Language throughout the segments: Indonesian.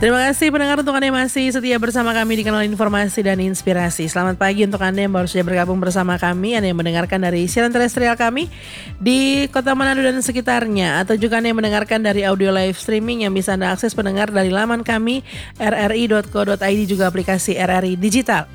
Terima kasih pendengar untuk Anda yang masih setia bersama kami di kanal Informasi dan Inspirasi. Selamat pagi untuk Anda yang baru saja bergabung bersama kami, Anda yang mendengarkan dari siaran terestrial kami di Kota Manado dan sekitarnya, atau juga Anda yang mendengarkan dari audio live streaming yang bisa Anda akses pendengar dari laman kami rri.co.id, juga aplikasi RRI Digital.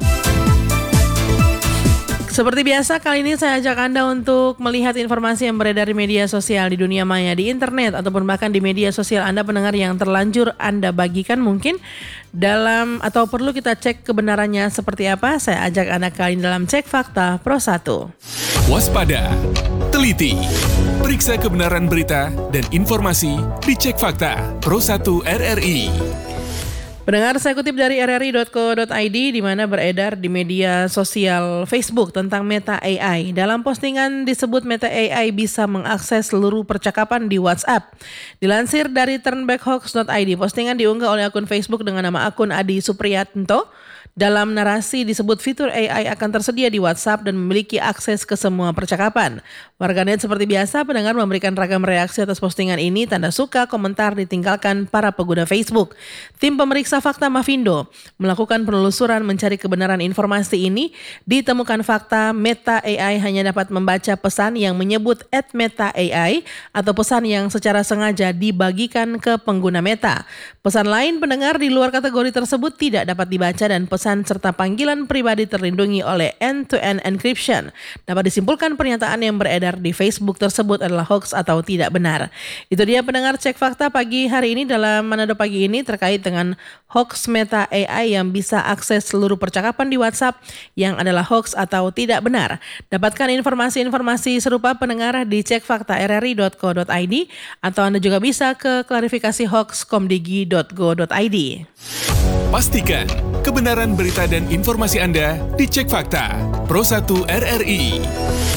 Seperti biasa, kali ini saya ajak Anda untuk melihat informasi yang beredar di media sosial, di dunia maya, di internet, ataupun bahkan di media sosial Anda pendengar yang terlanjur Anda bagikan mungkin dalam atau perlu kita cek kebenarannya seperti apa. Saya ajak Anda kali ini dalam Cek Fakta Pro 1. Waspada, teliti, periksa kebenaran berita dan informasi di Cek Fakta Pro 1 RRI. Pendengar, saya kutip dari rri.co.id di mana beredar di media sosial Facebook tentang Meta AI. Dalam postingan disebut Meta AI bisa mengakses seluruh percakapan di WhatsApp. Dilansir dari turnbackhoax.id, postingan diunggah oleh akun Facebook dengan nama akun Adi Supriyanto. Dalam narasi disebut fitur AI akan tersedia di WhatsApp dan memiliki akses ke semua percakapan. Warganet seperti biasa, pendengar memberikan ragam reaksi atas postingan ini, tanda suka, komentar ditinggalkan para pengguna Facebook. Tim pemeriksa fakta Mavindo melakukan penelusuran mencari kebenaran informasi ini. Ditemukan fakta Meta AI hanya dapat membaca pesan yang menyebut @meta_ai atau pesan yang secara sengaja dibagikan ke pengguna Meta. Pesan lain pendengar di luar kategori tersebut tidak dapat dibaca dan pesan serta panggilan pribadi terlindungi oleh end-to-end encryption. Dapat disimpulkan pernyataan yang beredar di Facebook tersebut adalah hoax atau tidak benar. Itu dia pendengar Cek Fakta pagi hari ini dalam Manado Pagi ini terkait dengan hoax Meta AI yang bisa akses seluruh percakapan di WhatsApp yang adalah hoax atau tidak benar. Dapatkan informasi-informasi serupa pendengar di Cekfakta rri.co.id atau Anda juga bisa ke klarifikasi hoax.komdigi.go.id. Pastikan kebenaran berita dan informasi Anda di Cek Fakta Pro 1 RRI.